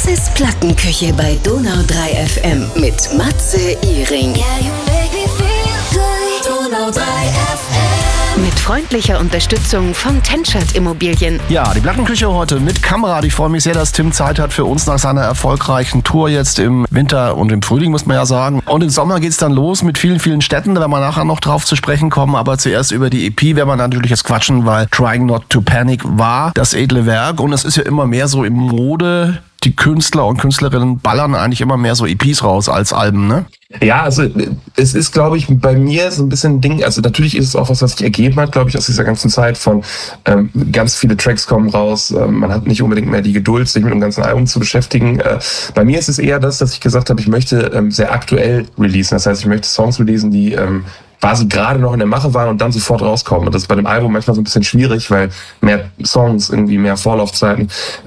Matzes Plattenküche bei Donau 3 FM mit Matze Ihring. Donau 3 FM. Mit freundlicher Unterstützung von Tenschert Immobilien. Ja, die Plattenküche heute mit Kamerad. Ich freue mich sehr, dass Tim Zeit hat für uns nach seiner erfolgreichen Tour jetzt im Winter und im Frühling, muss man ja sagen. Und im Sommer geht's dann los mit vielen, vielen Städten. Da werden wir nachher noch drauf zu sprechen kommen. Aber zuerst über die EP werden wir natürlich jetzt quatschen, weil Trying Not to Panic war das edle Werk. Und es ist ja immer mehr so im Mode. Die Künstler und Künstlerinnen ballern eigentlich immer mehr so EPs raus als Alben, ne? Ja, also es ist, glaube ich, bei mir so ein bisschen ein Ding, also natürlich ist es auch was sich ergeben hat, glaube ich, aus dieser ganzen Zeit von ganz viele Tracks kommen raus, man hat nicht unbedingt mehr die Geduld, sich mit dem ganzen Album zu beschäftigen. Bei mir ist es eher das, dass ich gesagt habe, ich möchte sehr aktuell releasen, das heißt, ich möchte Songs releasen, die quasi gerade noch in der Mache waren und dann sofort rauskommen. Und das ist bei dem Album manchmal so ein bisschen schwierig, weil mehr Songs, irgendwie mehr Vorlaufzeiten.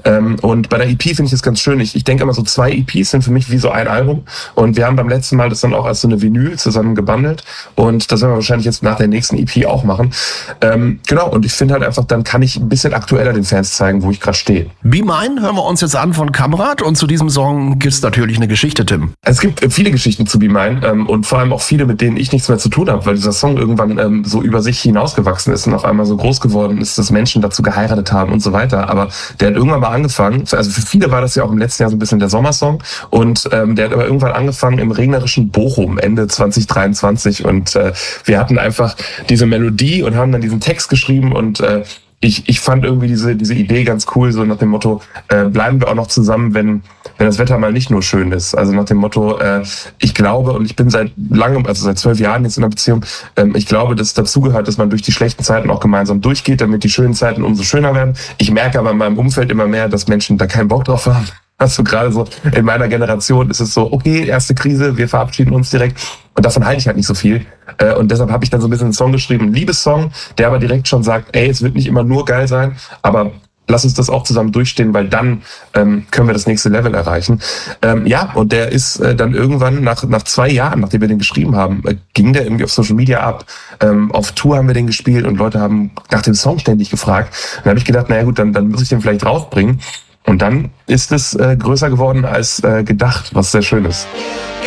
Und bei der EP finde ich das ganz schön. Ich denke immer so 2 EPs sind für mich wie so ein Album. Und wir haben beim letzten Mal das dann auch als so eine Vinyl zusammen gebundelt. Und das werden wir wahrscheinlich jetzt nach der nächsten EP auch machen. Genau, und ich finde halt einfach, dann kann ich ein bisschen aktueller den Fans zeigen, wo ich gerade stehe. Be Mine hören wir uns jetzt an von Kamerad. Und zu diesem Song gibt's natürlich eine Geschichte, Tim. Es gibt viele Geschichten zu Be Mine und vor allem auch viele, mit denen ich nichts mehr zu tun habe, weil dieser Song irgendwann so über sich hinausgewachsen ist und auf einmal so groß geworden ist, dass Menschen dazu geheiratet haben und so weiter. Aber der hat irgendwann mal angefangen, also für viele war das ja auch im letzten Jahr so ein bisschen der Sommersong und der hat aber irgendwann angefangen im regnerischen Bochum Ende 2023 und wir hatten einfach diese Melodie und haben dann diesen Text geschrieben und ich fand irgendwie diese Idee ganz cool, so nach dem Motto, bleiben wir auch noch zusammen, wenn das Wetter mal nicht nur schön ist. Also nach dem Motto, ich glaube, und ich bin seit langem, also seit 12 Jahren jetzt in einer Beziehung, ich glaube, dass dazugehört, dass man durch die schlechten Zeiten auch gemeinsam durchgeht, damit die schönen Zeiten umso schöner werden. Ich merke aber in meinem Umfeld immer mehr, dass Menschen da keinen Bock drauf haben. Also gerade so in meiner Generation ist es so, okay, erste Krise, wir verabschieden uns direkt. Und davon halte ich halt nicht so viel. Und deshalb habe ich dann so ein bisschen einen Song geschrieben, einen Liebessong, der aber direkt schon sagt, ey, es wird nicht immer nur geil sein, aber lass uns das auch zusammen durchstehen, weil dann können wir das nächste Level erreichen. Ja, und der ist dann irgendwann nach 2 Jahren, nachdem wir den geschrieben haben, ging der irgendwie auf Social Media ab. Auf Tour haben wir den gespielt und Leute haben nach dem Song ständig gefragt. Dann habe ich gedacht, naja gut, dann muss ich den vielleicht rausbringen. Und dann ist es größer geworden als gedacht, was sehr schön ist.